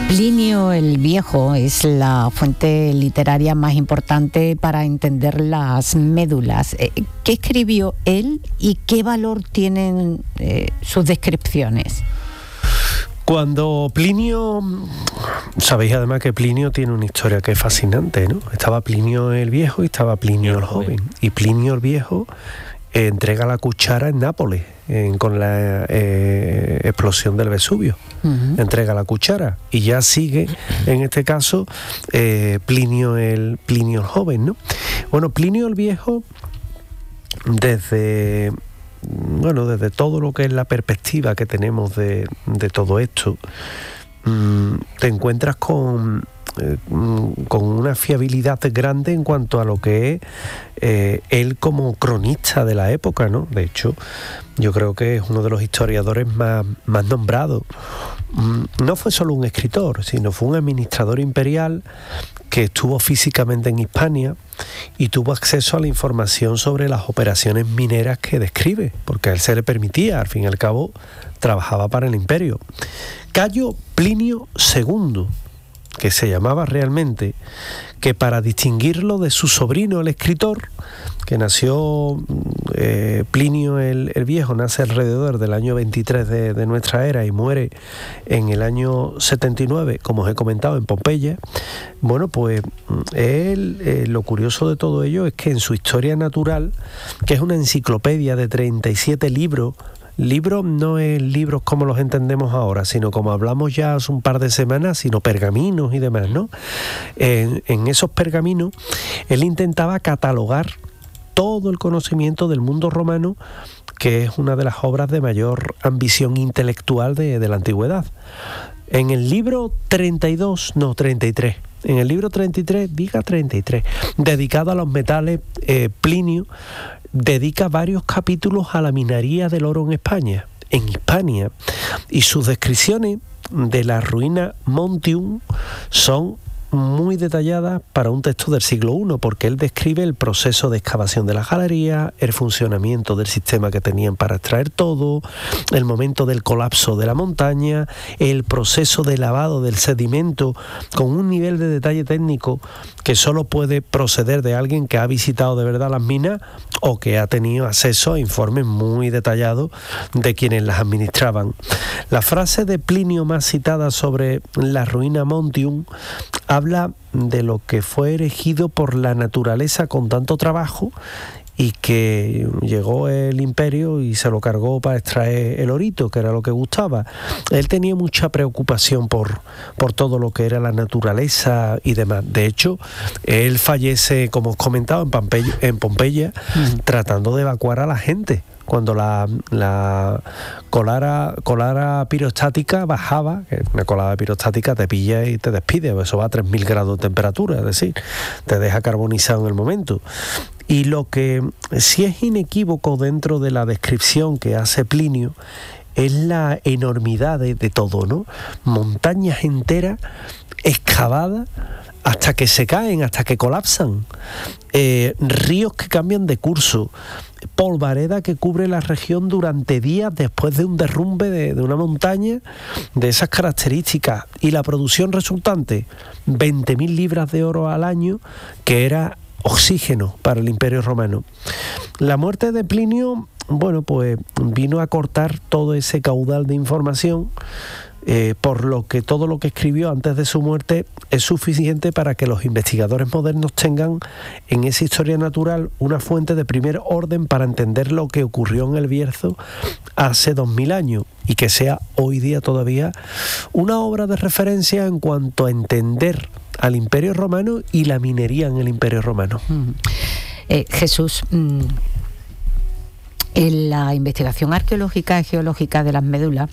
Plinio el Viejo es la fuente literaria más importante para entender las médulas. ¿Qué escribió él y qué valor tienen sus descripciones? Cuando Plinio, sabéis además que Plinio tiene una historia que es fascinante, ¿no? Estaba Plinio el Viejo y estaba Plinio el Joven. Y Plinio el Viejo entrega la cuchara en Nápoles, con la explosión del Vesubio. Entrega la cuchara y ya sigue, en este caso, Plinio el Joven, ¿no? Bueno, Plinio el Viejo, desde todo lo que es la perspectiva que tenemos de todo esto, te encuentras con una fiabilidad grande en cuanto a lo que es él como cronista de la época, ¿no? De hecho, yo creo que es uno de los historiadores más nombrados. No fue solo un escritor, sino fue un administrador imperial que estuvo físicamente en Hispania y tuvo acceso a la información sobre las operaciones mineras que describe, porque a él se le permitía, al fin y al cabo, trabajaba para el imperio. Cayo Plinio II, que se llamaba realmente, que para distinguirlo de su sobrino, el escritor, que nació Plinio el Viejo, nace alrededor del año 23 de nuestra era y muere en el año 79, como os he comentado, en Pompeya. Bueno, pues él, lo curioso de todo ello es que en su Historia Natural, que es una enciclopedia de 37 libros, libros no es libros como los entendemos ahora, sino como hablamos ya hace un par de semanas, sino pergaminos y demás, ¿no? En esos pergaminos él intentaba catalogar todo el conocimiento del mundo romano, que es una de las obras de mayor ambición intelectual de la antigüedad. En el libro 33, dedicado a los metales, Plinio dedica varios capítulos a la minería del oro en Hispania, y sus descripciones de la ruina Montium son muy detalladas para un texto del siglo I, porque él describe el proceso de excavación de las galerías, el funcionamiento del sistema que tenían para extraer todo, el momento del colapso de la montaña, el proceso de lavado del sedimento, con un nivel de detalle técnico que solo puede proceder de alguien que ha visitado de verdad las minas o que ha tenido acceso a informes muy detallados de quienes las administraban. La frase de Plinio más citada sobre la ruina Montium habla de lo que fue erigido por la naturaleza con tanto trabajo y que llegó el imperio y se lo cargó para extraer el orito, que era lo que gustaba. Él tenía mucha preocupación por todo lo que era la naturaleza y demás. De hecho, él fallece, como os comentaba, en Pompeya, tratando de evacuar a la gente. Cuando la colara pirostática bajaba, que una colada pirostática te pilla y te despide, eso va a 3.000 grados de temperatura, es decir, te deja carbonizado en el momento. Y lo que sí es inequívoco dentro de la descripción que hace Plinio es la enormidad de todo, ¿no? Montañas enteras excavadas hasta que se caen, hasta que colapsan, ríos que cambian de curso, polvareda que cubre la región durante días después de un derrumbe de una montaña de esas características, y la producción resultante, 20.000 libras de oro al año, que era oxígeno para el Imperio Romano. La muerte de Plinio, bueno, pues vino a cortar todo ese caudal de información, por lo que todo lo que escribió antes de su muerte es suficiente para que los investigadores modernos tengan en esa Historia Natural una fuente de primer orden para entender lo que ocurrió en el Bierzo hace 2000 años, y que sea hoy día todavía una obra de referencia en cuanto a entender al Imperio Romano y la minería en el Imperio Romano. Jesús, en la investigación arqueológica y geológica de las médulas,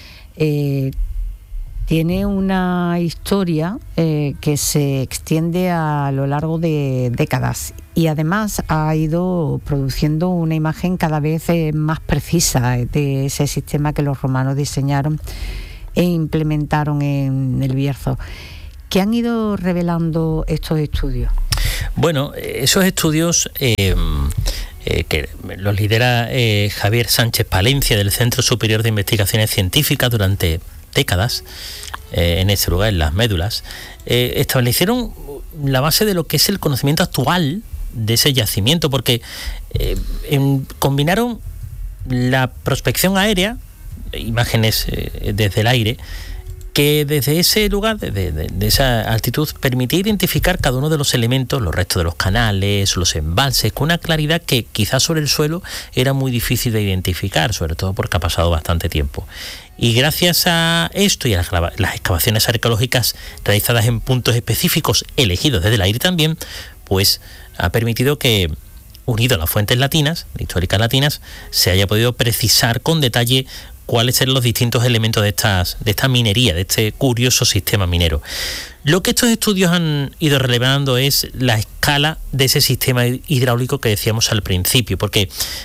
tiene una historia que se extiende a lo largo de décadas, y además ha ido produciendo una imagen cada vez más precisa de ese sistema que los romanos diseñaron e implementaron en el Bierzo. ¿Qué han ido revelando estos estudios? Bueno, esos estudios que los lidera Javier Sánchez Palencia, del Centro Superior de Investigaciones Científicas, durante décadas, en ese lugar, en las médulas, establecieron la base de lo que es el conocimiento actual de ese yacimiento, porque combinaron la prospección aérea, imágenes desde el aire, que desde ese lugar, de esa altitud, permitía identificar cada uno de los elementos, los restos de los canales, los embalses, con una claridad que quizás sobre el suelo era muy difícil de identificar, sobre todo porque ha pasado bastante tiempo. Y gracias a esto y a las excavaciones arqueológicas realizadas en puntos específicos, elegidos desde el aire también, pues ha permitido que, unido a las fuentes latinas, históricas latinas, se haya podido precisar con detalle cuáles eran los distintos elementos de esta minería, de este curioso sistema minero. Lo que estos estudios han ido relevando es la escala de ese sistema hidráulico que decíamos al principio, porque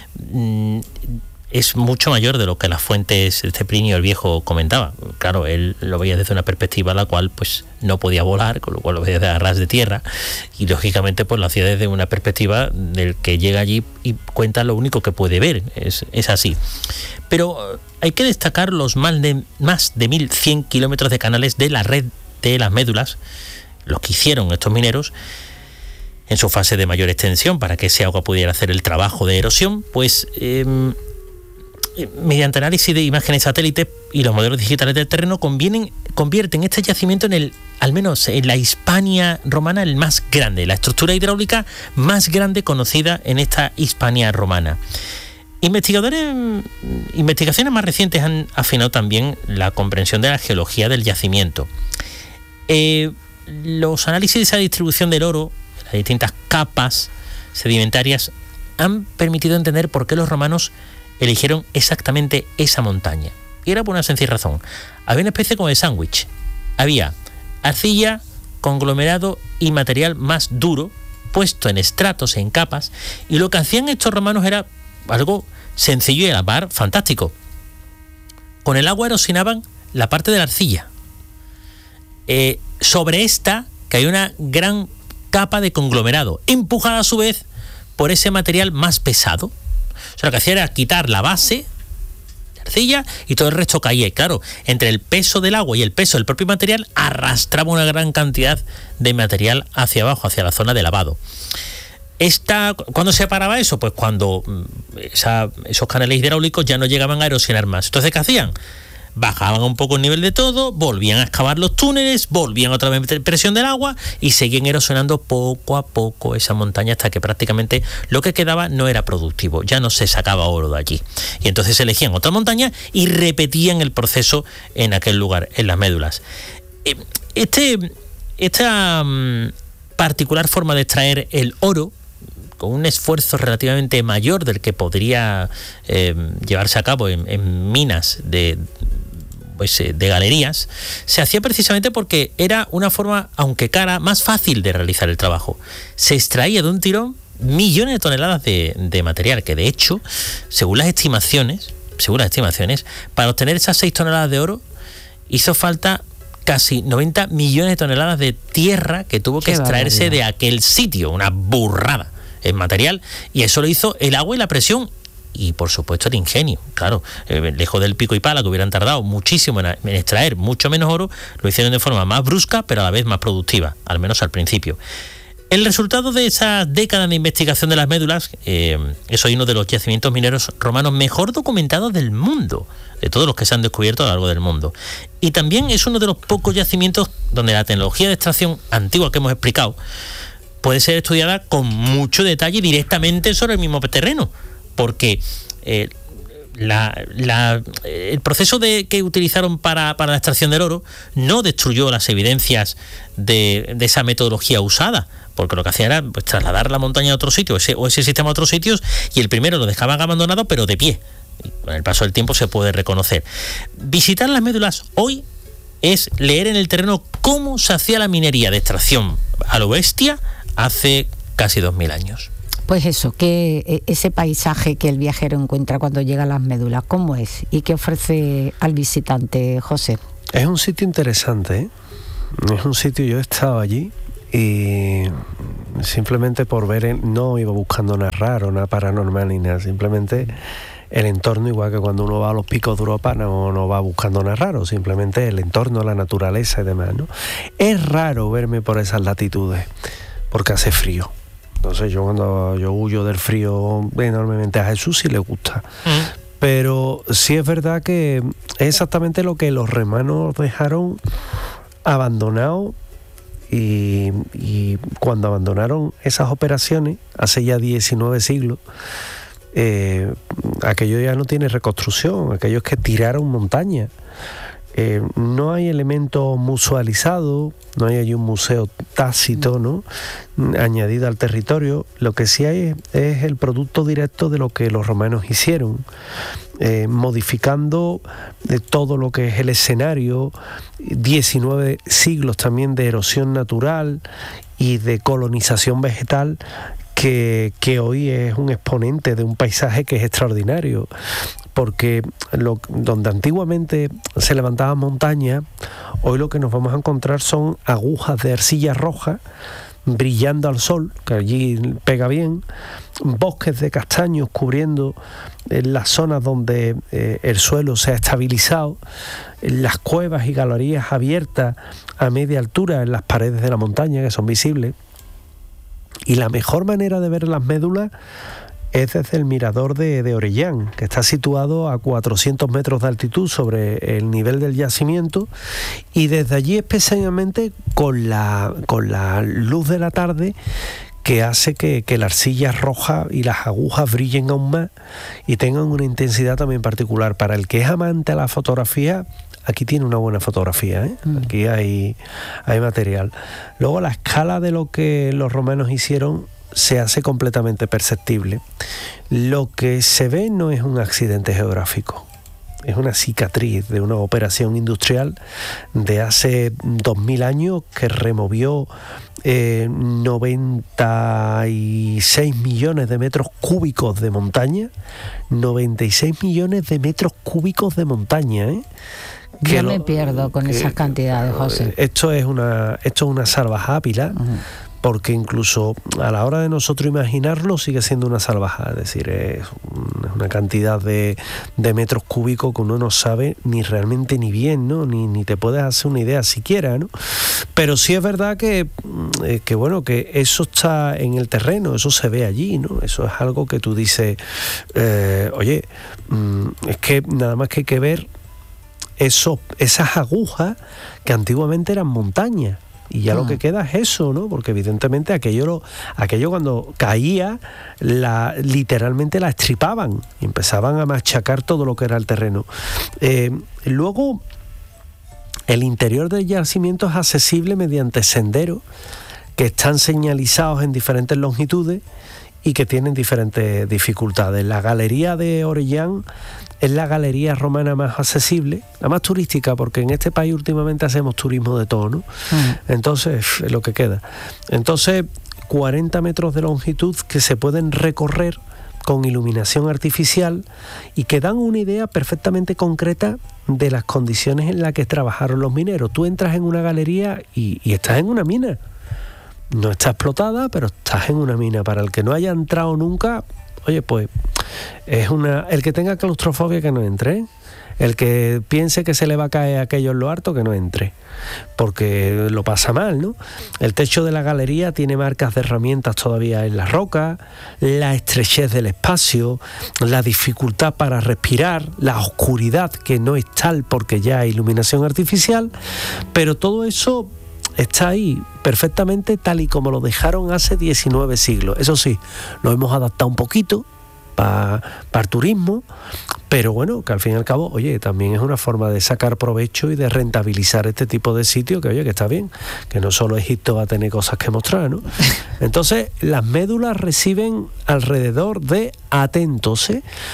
es mucho mayor de lo que las fuentes de Plinio el Viejo comentaba. Claro, él lo veía desde una perspectiva a la cual pues no podía volar, con lo cual lo veía desde a ras de tierra, y lógicamente pues lo hacía desde una perspectiva del que llega allí y cuenta lo único que puede ver. Es así. Pero hay que destacar los más de 1.100 kilómetros de canales de la red de las médulas, los que hicieron estos mineros en su fase de mayor extensión para que ese agua pudiera hacer el trabajo de erosión, pues mediante análisis de imágenes satélites y los modelos digitales del terreno convierten este yacimiento al menos en la Hispania romana, el más grande, la estructura hidráulica más grande conocida en esta Hispania romana. Investigaciones más recientes han afinado también la comprensión de la geología del yacimiento. Los análisis de esa distribución del oro, las distintas capas sedimentarias, han permitido entender por qué los romanos eligieron exactamente esa montaña. Y era por una sencilla razón. Había una especie como de sándwich. Había arcilla, conglomerado y material más duro, puesto en estratos, en capas, y lo que hacían estos romanos era algo sencillo y a la par fantástico. Con el agua erosionaban la parte de la arcilla. Sobre esta caía una gran capa de conglomerado, empujada a su vez por ese material más pesado. O sea, lo que hacía era quitar la base de arcilla y todo el resto caía. Y claro, entre el peso del agua y el peso del propio material, arrastraba una gran cantidad de material hacia abajo, hacia la zona de lavado. ¿Cuándo se paraba eso? Pues cuando esos canales hidráulicos ya no llegaban a erosionar más. Entonces, ¿qué hacían? Bajaban un poco el nivel de todo, volvían a excavar los túneles, volvían otra vez a meter presión del agua y seguían erosionando poco a poco esa montaña hasta que prácticamente lo que quedaba no era productivo, ya no se sacaba oro de allí. Y entonces elegían otra montaña y repetían el proceso en aquel lugar, en las médulas. Esta particular forma de extraer el oro, con un esfuerzo relativamente mayor del que podría llevarse a cabo en minas de galerías, se hacía precisamente porque era una forma, aunque cara, más fácil de realizar el trabajo. Se extraía de un tirón millones de toneladas de material, que de hecho, según las estimaciones, para obtener esas 6 toneladas de oro, hizo falta casi 90 millones de toneladas de tierra que tuvo que extraerse de aquel sitio, una burrada en material, y eso lo hizo el agua y la presión y por supuesto el ingenio. Claro, lejos del pico y pala, que hubieran tardado muchísimo en extraer mucho menos oro, lo hicieron de forma más brusca pero a la vez más productiva, al menos al principio. El resultado de esas décadas de investigación de las médulas es hoy uno de los yacimientos mineros romanos mejor documentados del mundo, de todos los que se han descubierto a lo largo del mundo. Y también es uno de los pocos yacimientos donde la tecnología de extracción antigua que hemos explicado puede ser estudiada con mucho detalle directamente sobre el mismo terreno, porque el proceso que utilizaron para la extracción del oro no destruyó las evidencias de esa metodología usada, porque lo que hacía era pues, trasladar la montaña a otro sitio o ese sistema a otros sitios, y el primero lo dejaban abandonado pero de pie. Y con el paso del tiempo se puede reconocer. Visitar las médulas hoy es leer en el terreno cómo se hacía la minería de extracción a lo bestia hace casi 2000 años. Pues eso, que ese paisaje que el viajero encuentra cuando llega a las médulas, ¿cómo es? ¿Y qué ofrece al visitante, José? Es un sitio interesante, ¿eh? Es un sitio, yo he estado allí y simplemente por ver, no iba buscando nada raro, nada paranormal ni nada, simplemente el entorno, igual que cuando uno va a los picos de Europa, no va buscando nada raro, simplemente el entorno, la naturaleza y demás, ¿no? Es raro verme por esas latitudes, porque hace frío. Entonces cuando yo huyo del frío enormemente, a Jesús sí le gusta. Pero sí es verdad que es exactamente lo que los romanos dejaron abandonado, y cuando abandonaron esas operaciones, hace ya 19 siglos, aquello ya no tiene reconstrucción, aquello es que tiraron montaña. No hay elementos musealizados, no hay allí un museo tácito, ¿no?, añadido al territorio. Lo que sí hay es el producto directo de lo que los romanos hicieron, modificando todo lo que es el escenario, 19 siglos también de erosión natural y de colonización vegetal, que hoy es un exponente de un paisaje que es extraordinario, porque donde antiguamente se levantaban montañas, hoy lo que nos vamos a encontrar son agujas de arcilla roja brillando al sol, que allí pega bien, bosques de castaños cubriendo las zonas donde el suelo se ha estabilizado, las cuevas y galerías abiertas a media altura en las paredes de la montaña que son visibles. Y la mejor manera de ver las médulas es desde el mirador de Orellán, que está situado a 400 metros de altitud sobre el nivel del yacimiento, y desde allí especialmente con la luz de la tarde, que hace que la arcilla roja y las agujas brillen aún más y tengan una intensidad también particular. Para el que es amante a la fotografía, aquí tiene una buena fotografía, ¿eh? Aquí hay material. Luego la escala de lo que los romanos hicieron se hace completamente perceptible. Lo que se ve no es un accidente geográfico, es una cicatriz de una operación industrial de hace 2000 años que removió 96 millones de metros cúbicos de montaña. 96 millones de metros cúbicos de montaña, ¿eh? Yo me pierdo con esas cantidades, José. Esto es una salvajada, Pilar. Porque incluso a la hora de nosotros imaginarlo sigue siendo una salvajada, es decir, es una cantidad de metros cúbicos que uno no sabe ni realmente ni bien, ¿no? Ni te puedes hacer una idea siquiera, ¿no? Pero sí es verdad que bueno, que eso está en el terreno, eso se ve allí, ¿no? Eso es algo que tú dices, oye, es que nada más que hay que ver esas agujas que antiguamente eran montañas. Y ya lo que queda es eso, ¿no? Porque evidentemente aquello cuando caía, literalmente la estripaban y empezaban a machacar todo lo que era el terreno. Luego, el interior del yacimiento es accesible mediante senderos que están señalizados en diferentes longitudes y que tienen diferentes dificultades. La galería de Orellán es la galería romana más accesible, la más turística, porque en este país últimamente hacemos turismo de todo, ¿no? Entonces, es lo que queda. Entonces, 40 metros de longitud que se pueden recorrer con iluminación artificial y que dan una idea perfectamente concreta de las condiciones en las que trabajaron los mineros. Tú entras en una galería y estás en una mina. No está explotada, pero estás en una mina. Para el que no haya entrado nunca, oye, pues el que tenga claustrofobia que no entre, ¿eh? El que piense que se le va a caer aquello en lo harto, que no entre, porque lo pasa mal, ¿no? El techo de la galería tiene marcas de herramientas todavía en la roca, la estrechez del espacio, la dificultad para respirar, la oscuridad que no es tal porque ya hay iluminación artificial, pero todo eso está ahí perfectamente tal y como lo dejaron hace 19 siglos. Eso sí, lo hemos adaptado un poquito para el turismo, pero bueno, que al fin y al cabo, oye, también es una forma de sacar provecho y de rentabilizar este tipo de sitios, que oye, que está bien, que no solo Egipto va a tener cosas que mostrar, ¿no? Entonces, las médulas reciben alrededor de, atentos,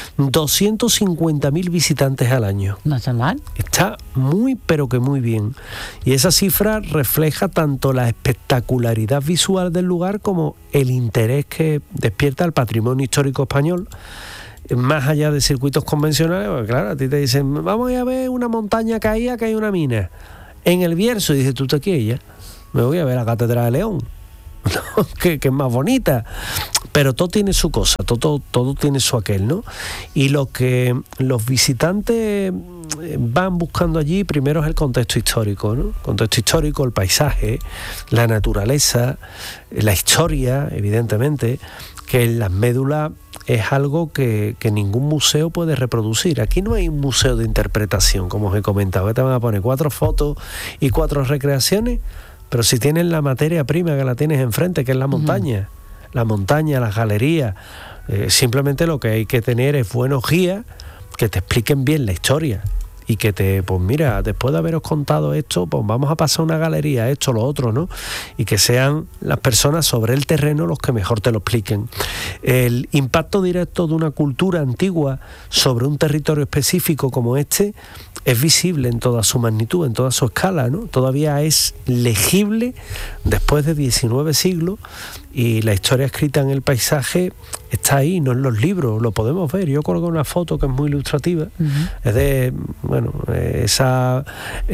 250.000 visitantes al año. No está mal. Está muy, pero que muy bien. Y esa cifra refleja tanto la espectacularidad visual del lugar como el interés que despierta el patrimonio histórico español, más allá de circuitos convencionales. Porque claro, a ti te dicen, vamos a ver una montaña caída que hay una mina en el Bierzo, y dices, tú te quieres, me voy a ver la Catedral de León. ¿no? que es más bonita, pero todo tiene su cosa, todo tiene su aquel, ¿no? Y lo que los visitantes van buscando allí primero es el contexto histórico, ¿no? Contexto histórico, el paisaje, la naturaleza, la historia, evidentemente, que en las médulas es algo que ningún museo puede reproducir. Aquí no hay un museo de interpretación, como os he comentado, que te van a poner 4 fotos y 4 recreaciones, pero si tienes la materia prima que la tienes enfrente, que es la montaña, las galerías, simplemente lo que hay que tener es buenos guías que te expliquen bien la historia y que pues mira, después de haberos contado esto, pues vamos a pasar a una galería, esto, lo otro, ¿no? Y que sean las personas sobre el terreno los que mejor te lo expliquen. El impacto directo de una cultura antigua sobre un territorio específico como este es visible en toda su magnitud, en toda su escala, ¿no? Todavía es legible después de 19 siglos y la historia escrita en el paisaje está ahí, no en los libros, lo podemos ver. Yo colgué una foto que es muy ilustrativa, es de, esa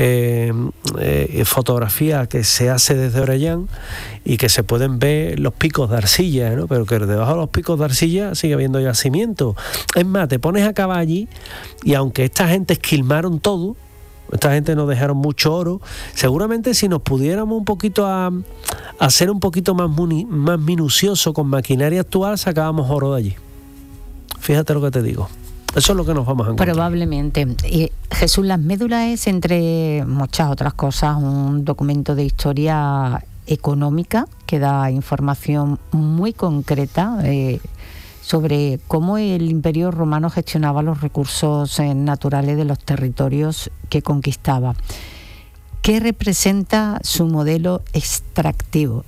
fotografía que se hace desde Orellán y que se pueden ver los picos de arcilla, ¿no? Pero que debajo de los picos de arcilla sigue habiendo yacimientos. Es más, te pones a cavar allí y aunque esta gente esquilmaron todo, esta gente nos dejaron mucho oro, seguramente si nos pudiéramos un poquito a ser un poquito más minucioso con maquinaria actual, sacábamos oro de allí. Fíjate lo que te digo. Eso es lo que nos vamos a encontrar. Probablemente. Jesús, las médulas es, entre muchas otras cosas, un documento de historia económica que da información muy concreta sobre cómo el Imperio Romano gestionaba los recursos naturales de los territorios que conquistaba. ¿Qué representa su modelo extractivo?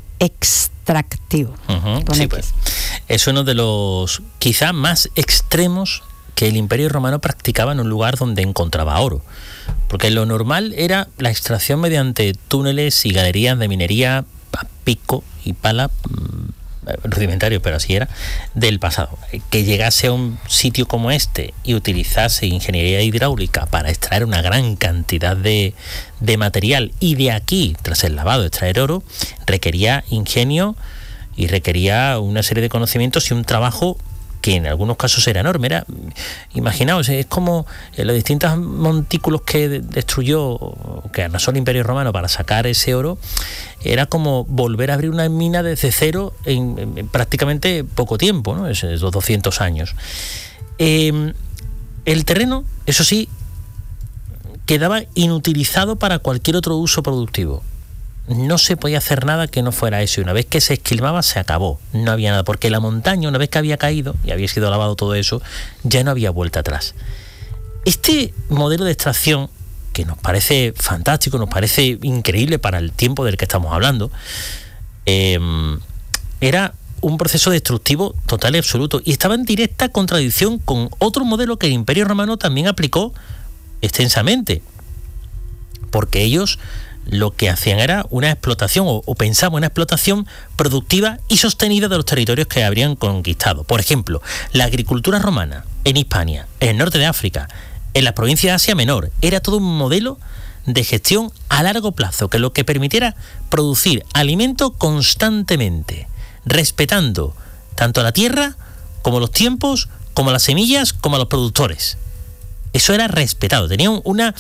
Sí, pues es uno de los quizá más extremos que el Imperio Romano practicaba en un lugar donde encontraba oro. Porque lo normal era la extracción mediante túneles y galerías de minería a pico y pala, rudimentario, pero así era, del pasado. Que llegase a un sitio como este y utilizase ingeniería hidráulica para extraer una gran cantidad de material y de aquí, tras el lavado, extraer oro, requería ingenio y requería una serie de conocimientos y un trabajo que en algunos casos era enorme. Imaginaos, es como los distintos montículos que destruyó, que arrasó el Imperio Romano para sacar ese oro, era como volver a abrir una mina desde cero en prácticamente poco tiempo, ¿no? Esos 200 años. El terreno, eso sí, quedaba inutilizado para cualquier otro uso productivo. No se podía hacer nada que no fuera eso, y una vez que se esquilmaba se acabó, no había nada, porque la montaña, una vez que había caído y había sido lavado todo eso, ya no había vuelta atrás. Este modelo de extracción, que nos parece fantástico, nos parece increíble para el tiempo del que estamos hablando, era un proceso destructivo total y absoluto, y estaba en directa contradicción con otro modelo que el Imperio Romano también aplicó extensamente, porque ellos lo que hacían era una explotación, o pensaban una explotación productiva y sostenida de los territorios que habrían conquistado. Por ejemplo, la agricultura romana en Hispania, en el norte de África, en la provincia de Asia Menor, era todo un modelo de gestión a largo plazo, que lo que permitiera producir alimento constantemente, respetando tanto a la tierra, como los tiempos, como las semillas, como a los productores. Eso era respetado, tenía un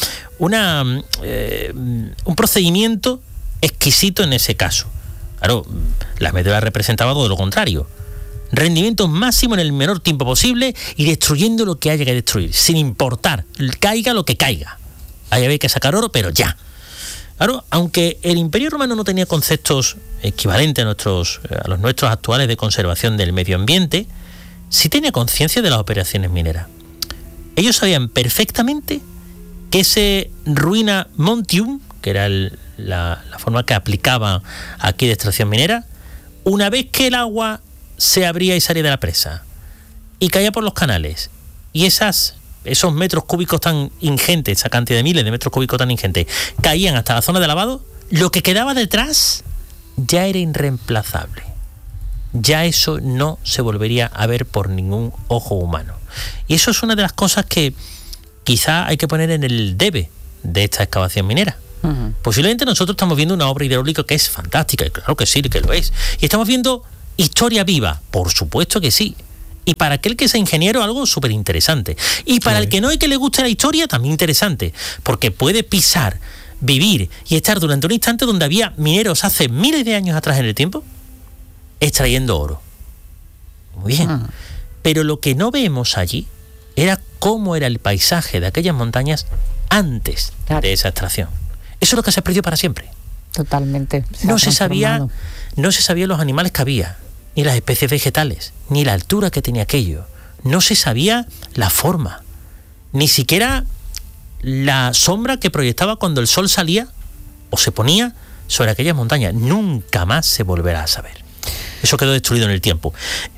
procedimiento exquisito en ese caso. Claro, las médulas representaban todo lo contrario. Rendimiento máximo en el menor tiempo posible y destruyendo lo que haya que destruir, sin importar, caiga lo que caiga. Ahí había que sacar oro, pero ya. Claro, aunque el Imperio Romano no tenía conceptos equivalentes a los nuestros actuales de conservación del medio ambiente, sí tenía conciencia de las operaciones mineras. Ellos sabían perfectamente que ese ruina montium, que era la forma que aplicaba aquí de extracción minera, una vez que el agua se abría y salía de la presa y caía por los canales, y esos metros cúbicos tan ingentes, esa cantidad de miles de metros cúbicos tan ingentes, caían hasta la zona de lavado, lo que quedaba detrás ya era irreemplazable. Ya eso no se volvería a ver por ningún ojo humano. Y eso es una de las cosas que quizá hay que poner en el debe de esta excavación minera. Posiblemente nosotros estamos viendo una obra hidráulica que es fantástica, y claro que sí, que lo es. Y estamos viendo historia viva, por supuesto que sí. Y para aquel que sea ingeniero, algo súper interesante. Y para el que no y que le guste la historia, también interesante. Porque puede pisar, vivir y estar durante un instante donde había mineros hace miles de años atrás en el tiempo, extrayendo oro. Muy bien. Pero lo que no vemos allí era cómo era el paisaje de aquellas montañas antes de esa extracción. Eso es lo que se perdió para siempre. Totalmente. No se sabía los animales que había, ni las especies vegetales, ni la altura que tenía aquello. No se sabía la forma, ni siquiera la sombra que proyectaba cuando el sol salía o se ponía sobre aquellas montañas. Nunca más se volverá a saber. Eso quedó destruido en el tiempo.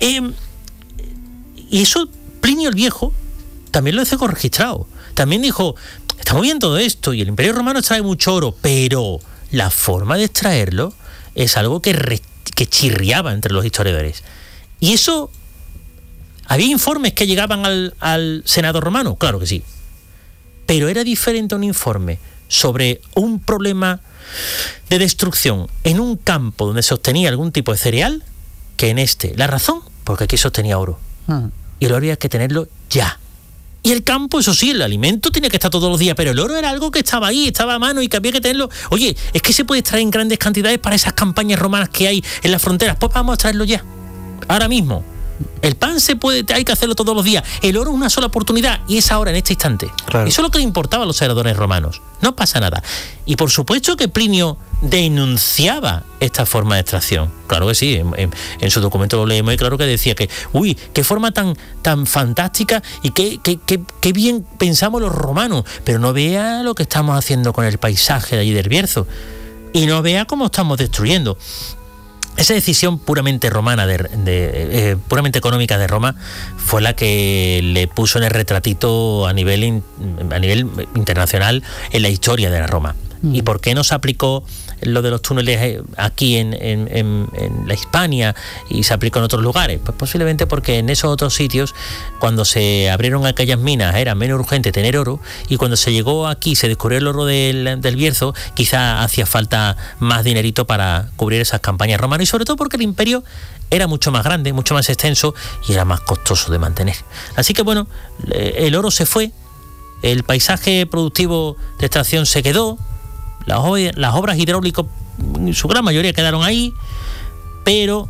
Y eso Plinio el Viejo también lo dejó registrado. También dijo, estamos viendo todo esto y el Imperio Romano extrae mucho oro, pero la forma de extraerlo es algo que chirriaba entre los historiadores. Y eso, ¿había informes que llegaban al Senado romano? Claro que sí. Pero era diferente un informe sobre un problema de destrucción en un campo donde se obtenía algún tipo de cereal que en este. La razón, porque aquí se obtenía oro. Y el oro había que tenerlo ya. Y el campo, eso sí, el alimento tenía que estar todos los días, pero el oro era algo que estaba ahí, estaba a mano y que había que tenerlo. Oye, es que se puede extraer en grandes cantidades para esas campañas romanas que hay en las fronteras. Pues vamos a traerlo ya, ahora mismo. El pan hay que hacerlo todos los días. El oro es una sola oportunidad y es ahora, en este instante. Claro. Eso es lo que le importaba a los senadores romanos. No pasa nada. Y por supuesto que Plinio denunciaba esta forma de extracción. Claro que sí, en su documento lo leemos y claro que decía que, uy, qué forma tan fantástica y qué bien pensamos los romanos, pero no vea lo que estamos haciendo con el paisaje de allí del Bierzo y no vea cómo estamos destruyendo. Esa decisión puramente romana, puramente económica de Roma, fue la que le puso en el retratito a nivel internacional en la historia de la Roma. ¿Y por qué no se aplicó lo de los túneles aquí en la Hispania y se aplicó en otros lugares? Pues posiblemente porque en esos otros sitios, cuando se abrieron aquellas minas, era menos urgente tener oro, y cuando se llegó aquí, se descubrió el oro del Bierzo, quizá hacía falta más dinerito para cubrir esas campañas romanas, y sobre todo porque el imperio era mucho más grande, mucho más extenso y era más costoso de mantener. Así que bueno, el oro se fue, el paisaje productivo de extracción se quedó, las obras hidráulicas, en su gran mayoría, quedaron ahí, pero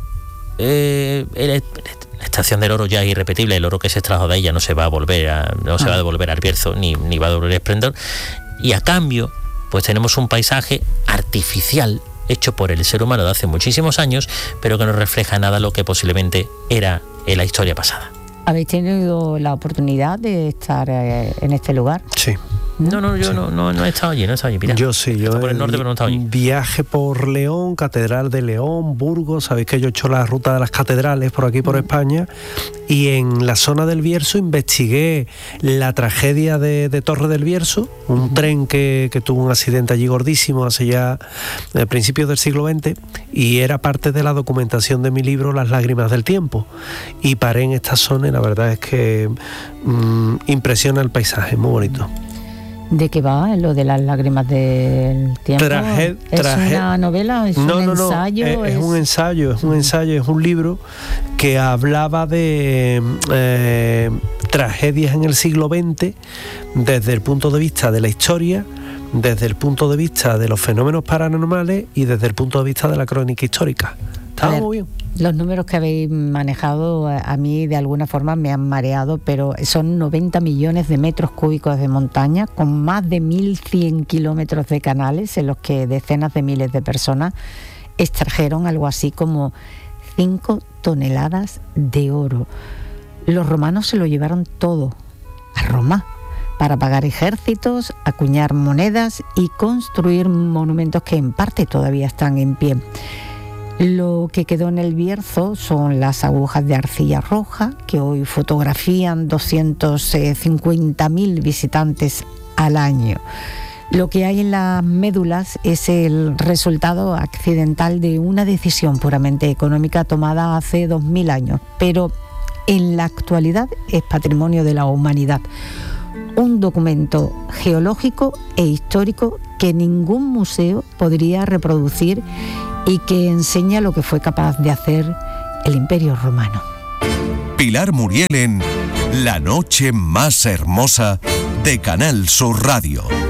la extracción del oro ya es irrepetible. El oro que se extrajo de ella no se va a devolver al Bierzo, ni va a devolver el esplendor. Y a cambio, pues tenemos un paisaje artificial hecho por el ser humano de hace muchísimos años, pero que no refleja nada lo que posiblemente era en la historia pasada. ¿Habéis tenido la oportunidad de estar en este lugar? Sí. No, yo no he estado allí, Mira, yo sí, yo por el norte, pero no he estado allí. Viaje por León, Catedral de León, Burgos, sabéis que yo he hecho la ruta de las catedrales por aquí, por España, y en la zona del Bierzo investigué la tragedia de Torre del Bierzo, un tren que tuvo un accidente allí gordísimo hace ya principios del siglo XX, y era parte de la documentación de mi libro Las lágrimas del tiempo, y paré en esta zona y la verdad es que impresiona el paisaje, muy bonito. ¿De qué va lo de las lágrimas del tiempo? ¿Es una novela? ¿Es un ensayo? Es un ensayo, es un libro que hablaba de tragedias en el siglo XX desde el punto de vista de la historia, desde el punto de vista de los fenómenos paranormales y desde el punto de vista de la crónica histórica. Estaba muy bien. Los números que habéis manejado a mí de alguna forma me han mareado, pero son 90 millones de metros cúbicos de montaña con más de 1.100 kilómetros de canales en los que decenas de miles de personas extrajeron algo así como 5 toneladas de oro. Los romanos se lo llevaron todo a Roma para pagar ejércitos, acuñar monedas y construir monumentos que en parte todavía están en pie. Lo que quedó en el Bierzo son las agujas de arcilla roja, que hoy fotografían 250.000 visitantes al año. Lo que hay en las médulas es el resultado accidental de una decisión puramente económica tomada hace 2000 años, pero en la actualidad es patrimonio de la humanidad. un documento geológico e histórico que ningún museo podría reproducir y que enseña lo que fue capaz de hacer el Imperio Romano. Pilar Muriel en La noche más hermosa de Canal Sur Radio.